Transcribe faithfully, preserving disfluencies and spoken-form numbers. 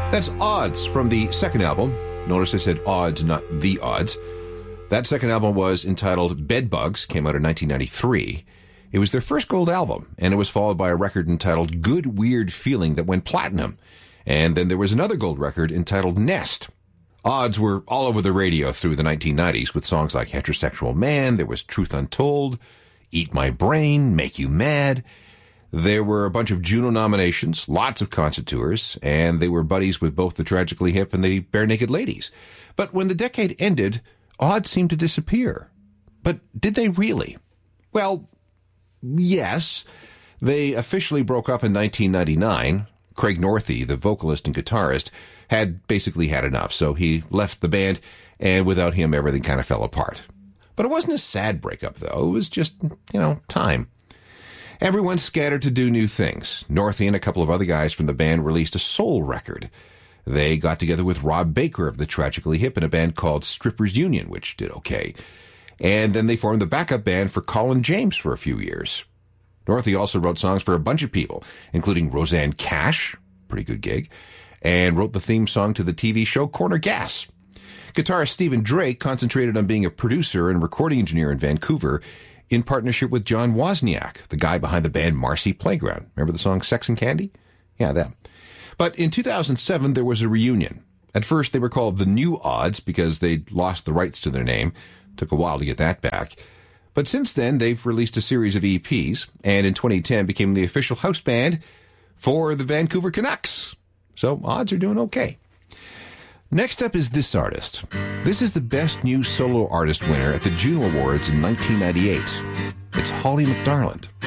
That's Odds from the second album. Notice I said Odds, not The Odds. That second album was entitled Bedbugs, came out in nineteen ninety-three. It was their first gold album, and it was followed by a record entitled Good Weird Feeling that went platinum. And then there was another gold record entitled Nest. Odds were all over the radio through the nineteen nineties with songs like Heterosexual Man, there was Truth Untold, Eat My Brain, Make You Mad. There were a bunch of Juno nominations, lots of concert tours, and they were buddies with both the Tragically Hip and the Bare Naked Ladies. But when the decade ended, Odds seemed to disappear. But did they really? Well, yes. They officially broke up in nineteen ninety-nine. Craig Northey, the vocalist and guitarist, had basically had enough, so he left the band, and without him, everything kind of fell apart. But it wasn't a sad breakup, though. It was just, you know, time. Everyone scattered to do new things. Northey and a couple of other guys from the band released a soul record. They got together with Rob Baker of the Tragically Hip in a band called Strippers Union, which did okay. And then they formed the backup band for Colin James for a few years. Northey also wrote songs for a bunch of people, including Roseanne Cash, pretty good gig, and wrote the theme song to the T V show Corner Gas. Guitarist Stephen Drake concentrated on being a producer and recording engineer in Vancouver in partnership with John Wozniak, the guy behind the band Marcy Playground. Remember the song Sex and Candy? Yeah, that. But in two thousand seven, there was a reunion. At first, they were called the New Odds because they'd lost the rights to their name. Took a while to get that back. But since then, they've released a series of E Ps, and in twenty ten became the official house band for the Vancouver Canucks. So, Odds are doing okay. Next up is this artist. This is the Best New Solo Artist winner at the Juno Awards in nineteen ninety-eight. It's Holly McDarland.